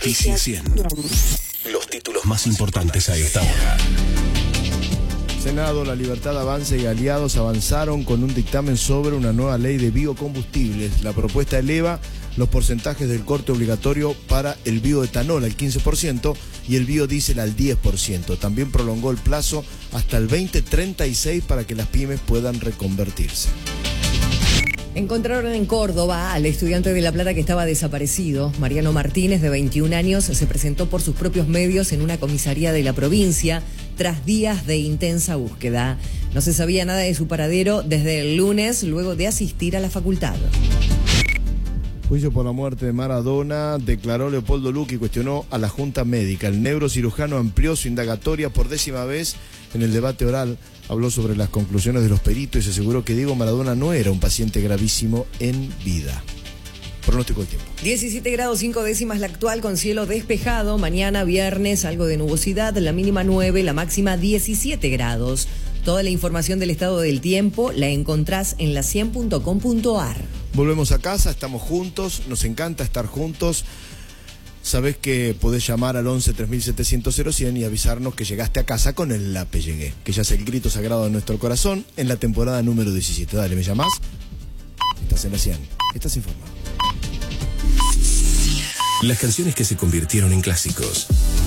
Justicia 100. Los títulos más importantes a esta hora. Senado, La Libertad Avanza y aliados avanzaron con un dictamen sobre una nueva ley de biocombustibles. La propuesta eleva los porcentajes del corte obligatorio para el bioetanol al 15% y el biodiesel al 10%. También prolongó el plazo hasta el 2036 para que las pymes puedan reconvertirse. Encontraron en Córdoba al estudiante de La Plata que estaba desaparecido. Mariano Martínez, de 21 años, se presentó por sus propios medios en una comisaría de la provincia tras días de intensa búsqueda. No se sabía nada de su paradero desde el lunes, luego de asistir a la facultad. Juicio por la muerte de Maradona, declaró Leopoldo Luque y cuestionó a la Junta Médica. El neurocirujano amplió su indagatoria por 10ª vez en el debate oral. Habló sobre las conclusiones de los peritos y se aseguró que Diego Maradona no era un paciente gravísimo en vida. Pronóstico del tiempo. 17 grados 5 décimas la actual con cielo despejado. Mañana viernes algo de nubosidad, la mínima 9, la máxima 17 grados. Toda la información del estado del tiempo la encontrás en la100.com.ar. Volvemos a casa, estamos juntos, nos encanta estar juntos. Sabés que podés llamar al 11 3700 0100 y avisarnos que llegaste a casa con el La Llegué, que ya es el grito sagrado de nuestro corazón en la temporada número 17. Dale, ¿me llamás? Estás en la 100, estás informado. Las canciones que se convirtieron en clásicos.